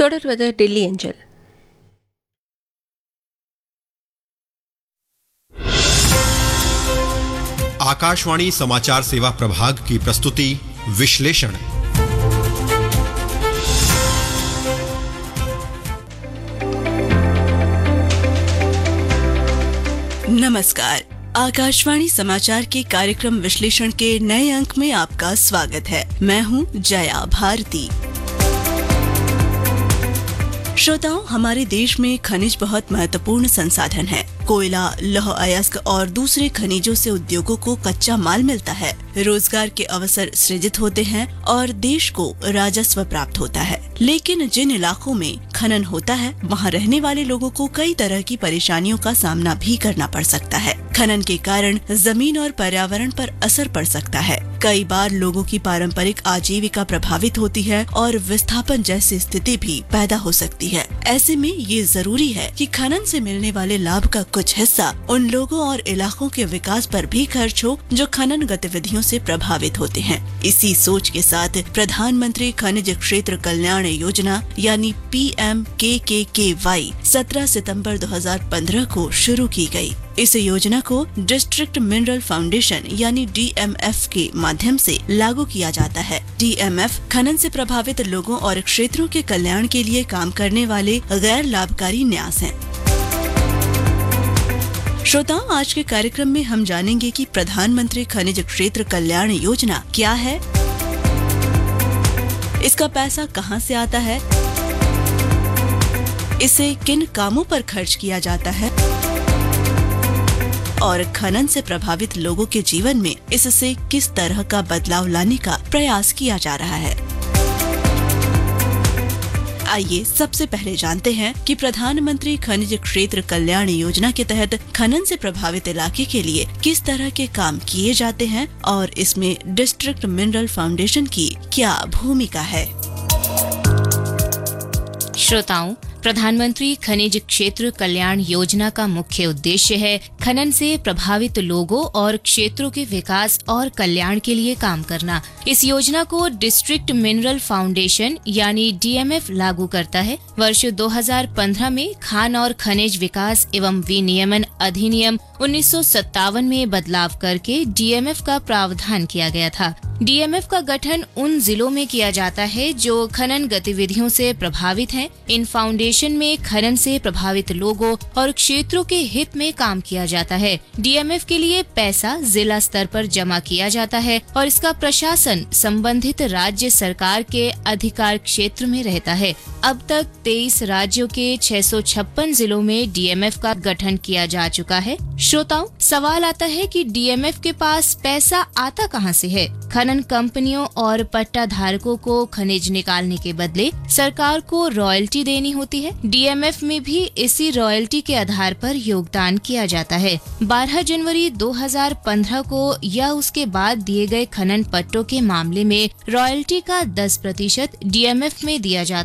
தொடர்வது டெல்லி அஞ்சல். आकाशवाणी समाचार सेवा प्रभाग की प्रस्तुति विश्लेषण. नमस्कार. आकाशवाणी समाचार के कार्यक्रम विश्लेषण के नए अंक में आपका स्वागत है. मैं हूं जया भारती. श्रोताओं, हमारे देश में खनिज बहुत महत्वपूर्ण संसाधन है. कोयला, लौह अयस्क और दूसरे खनिजों से उद्योगों को कच्चा माल मिलता है, रोजगार के अवसर सृजित होते हैं और देश को राजस्व प्राप्त होता है. लेकिन जिन इलाकों में खनन होता है, वहाँ रहने वाले लोगों को कई तरह की परेशानियों का सामना भी करना पड़ सकता है. खनन के कारण जमीन और पर्यावरण पर असर पड़ सकता है. कई बार लोगों की पारंपरिक आजीविका प्रभावित होती है और विस्थापन जैसी स्थिति भी पैदा हो सकती है. ऐसे में ये जरूरी है कि खनन से मिलने वाले लाभ का कुछ हिस्सा उन लोगों और इलाकों के विकास पर भी खर्च हो जो खनन गतिविधियों से प्रभावित होते हैं. इसी सोच के साथ प्रधानमंत्री खनिज क्षेत्र कल्याण योजना यानी PMKKY 17 सितंबर 2015 को शुरू की गई. इस योजना को डिस्ट्रिक्ट मिनरल फाउंडेशन यानी DMF के माध्यम से लागू किया जाता है. DMF खनन से प्रभावित लोगों और क्षेत्रों के कल्याण के लिए काम करने वाले गैर लाभकारी न्यास हैं. श्रोताओं, आज के कार्यक्रम में हम जानेंगे कि प्रधानमंत्री खनिज क्षेत्र कल्याण योजना क्या है, इसका पैसा कहां से आता है, इसे किन कामों पर खर्च किया जाता है और खनन से प्रभावित लोगों के जीवन में इससे किस तरह का बदलाव लाने का प्रयास किया जा रहा है. आइए सबसे पहले जानते हैं कि प्रधानमंत्री खनिज क्षेत्र कल्याण योजना के तहत खनन से प्रभावित इलाके के लिए किस तरह के काम किए जाते हैं और इसमें डिस्ट्रिक्ट मिनरल फाउंडेशन की क्या भूमिका है. श्रोताओं, प्रधानमंत्री खनिज क्षेत्र कल्याण योजना का मुख्य उद्देश्य है खनन से प्रभावित लोगों और क्षेत्रों के विकास और कल्याण के लिए काम करना. इस योजना को डिस्ट्रिक्ट मिनरल फाउंडेशन यानी DMF लागू करता है. वर्ष 2015 में खान और खनिज विकास एवं विनियमन अधिनियम 1957 में बदलाव करके DMF का प्रावधान किया गया था. DMF का गठन उन जिलों में किया जाता है जो खनन गतिविधियों से प्रभावित हैं. इन फाउंडेशन में खनन से प्रभावित लोगों और क्षेत्रों के हित में काम किया जाता है. DMF के लिए पैसा जिला स्तर पर जमा किया जाता है और इसका प्रशासन संबंधित राज्य सरकार के अधिकार क्षेत्र में रहता है. अब तक 23 राज्यों के 656 जिलों में DMF का गठन किया जा चुका है. श्रोताओं, सवाल आता है कि DMF के पास पैसा आता कहां से है. खनन कंपनियों और पट्टा धारकों को खनिज निकालने के बदले सरकार को रॉयल्टी देनी होती है. DMF में भी इसी रॉयल्टी के आधार पर योगदान किया जाता है. 12 जनवरी 2015 को या उसके बाद दिए गए खनन पट्टों के मामले में रॉयल्टी का 10% DMF में दिया जाता